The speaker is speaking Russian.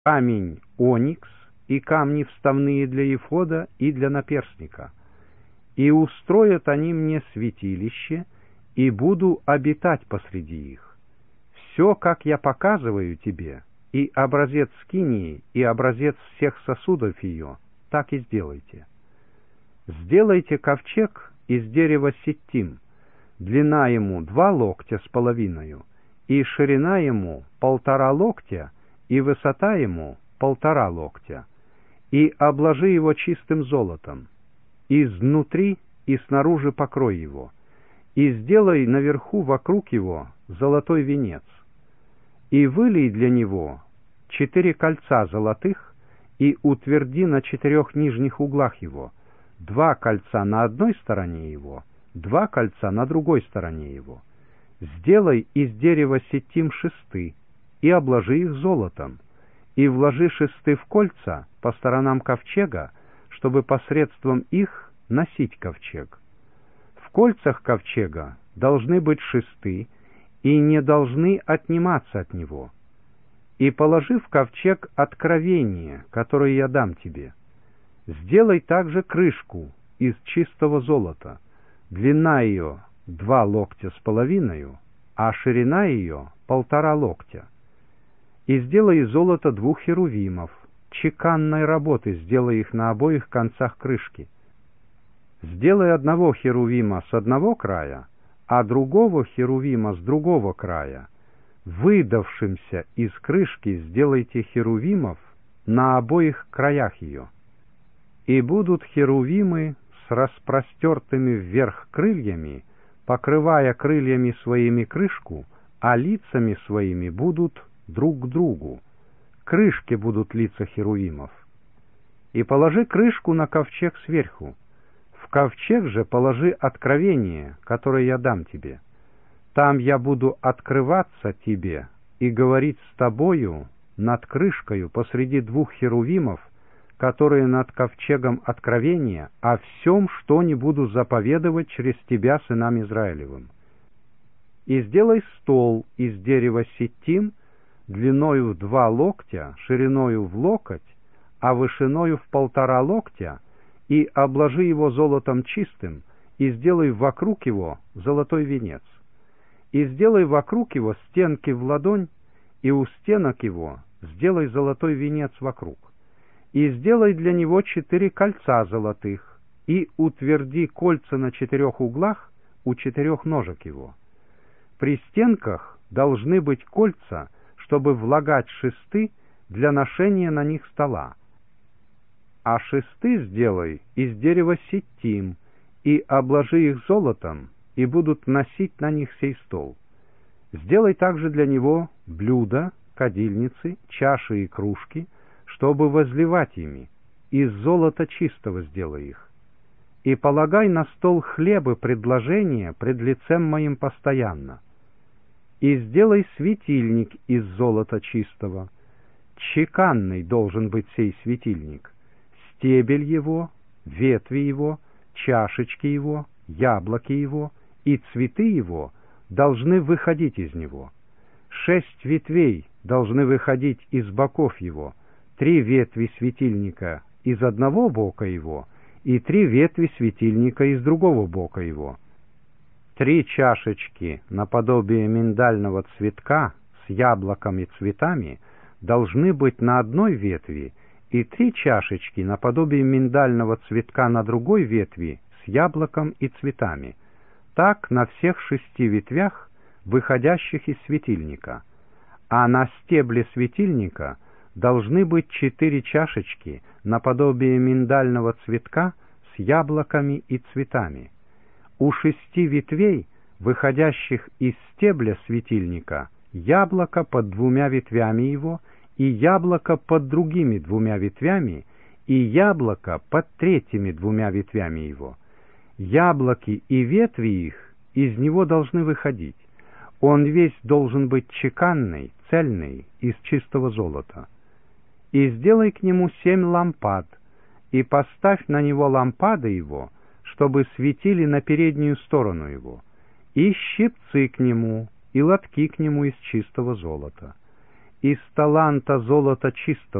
камень оникс и камни вставные для эфода и для наперстника. И устроят они мне святилище, и буду обитать посреди их. Все, как я показываю тебе, и образец скинии, и образец всех сосудов ее, так и сделайте. Сделайте ковчег из дерева ситтим, длина ему 2 локтя с половиною, и ширина ему 1,5 локтя, и высота ему 1,5 локтя, и обложи его чистым золотом, изнутри и снаружи покрой его, и сделай наверху вокруг его золотой венец, и вылей для него 4 кольца золотых, и утверди на 4 нижних углах его, 2 кольца на одной стороне его, 2 кольца на другой стороне его. Сделай из дерева ситтим шесты, и обложи их золотом, и вложи шесты в кольца по сторонам ковчега, чтобы посредством их носить ковчег. В кольцах ковчега должны быть шесты, и не должны отниматься от него. И положи в ковчег откровение, которое я дам тебе. Сделай также крышку из чистого золота, длина ее 2 локтя с половиною, а ширина ее 1,5 локтя. И сделай из золота 2 херувимов, чеканной работы сделай их на обоих концах крышки. Сделай одного херувима с одного края, а другого херувима с другого края. Выдавшимся из крышки сделайте херувимов на обоих краях ее. И будут херувимы с распростертыми вверх крыльями, покрывая крыльями своими крышку, а лицами своими будут друг к другу. Крышки будут лица херувимов. И положи крышку на ковчег сверху. В ковчег же положи откровение, которое я дам тебе. Там я буду открываться тебе и говорить с тобою над крышкою посреди 2 херувимов, которые над ковчегом откровения, о всем, что не буду заповедовать через тебя сынам Израилевым. И сделай стол из дерева ситтим, длиною в 2 локтя, шириною в локоть, а вышиною в 1,5 локтя, и обложи его золотом чистым, и сделай вокруг его золотой венец. И сделай вокруг его стенки в ладонь, и у стенок его сделай золотой венец вокруг. И сделай для него 4 кольца золотых, и утверди кольца на 4 углах у 4 ножек его. При стенках должны быть кольца, чтобы влагать шесты для ношения на них стола. А шесты сделай из дерева ситтим, и обложи их золотом, и будут носить на них сей стол. Сделай также для него блюда, кадильницы, чаши и кружки, чтобы возливать ими, из золота чистого сделай их. И полагай на стол хлебы предложения пред лицем моим постоянно. И сделай светильник из золота чистого. Чеканный должен быть сей светильник. Стебель его, ветви его, чашечки его, яблоки его и цветы его должны выходить из него. 6 ветвей должны выходить из боков его, 3 ветви светильника из одного бока его и 3 ветви светильника из другого бока его. 3 чашечки наподобие миндального цветка с яблоком и цветами должны быть на одной ветви, и 3 чашечки наподобие миндального цветка на другой ветви с яблоком и цветами. Так на всех 6 ветвях, выходящих из светильника. А на стебле светильника должны быть 4 чашечки наподобие миндального цветка с яблоками и цветами. У 6 ветвей, выходящих из стебля светильника, яблоко под 2 ветвями его, и яблоко под другими 2 ветвями, и яблоко под 3-ми 2 ветвями его. Яблоки и ветви их из него должны выходить. Он весь должен быть чеканный, цельный, из чистого золота. И сделай к нему 7 лампад, и поставь на него лампады его, чтобы светили на переднюю сторону его, и щипцы к нему, и лотки к нему из чистого золота. из таланта золота чистого,